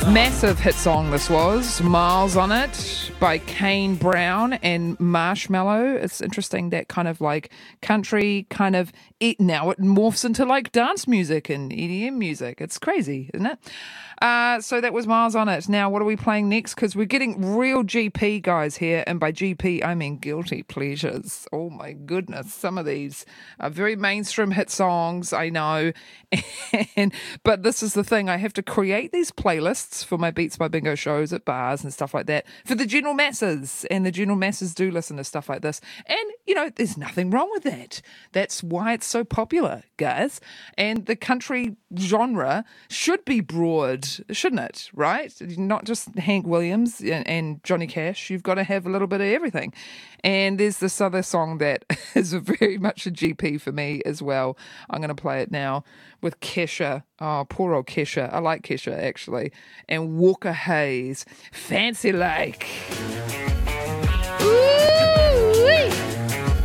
Massive hit song this was. Miles on It by Kane Brown and Marshmello. It's interesting that kind of like country kind of now it morphs into like dance music and EDM music. It's crazy, isn't it? So that was Miles on It. Now, what are we playing next? Because we're getting real GP guys here. And by GP, I mean guilty pleasures. Oh my goodness. Some of these are very mainstream hit songs, I know. But this is the thing. I have to create these playlists for my Beats by Bingo shows at bars and stuff like that for the general masses. And the general masses do listen to stuff like this. And, you know, there's nothing wrong with that. That's why it's so popular, guys. And the country genre should be broad, shouldn't it? Right? Not just Hank Williams and Johnny Cash. You've got to have a little bit of everything. And there's this other song that is very much a GP for me as well. I'm going to play it now with Kesha. Oh, poor old Kesha. I like Kesha, actually. And Walker Hayes. Fancy Like.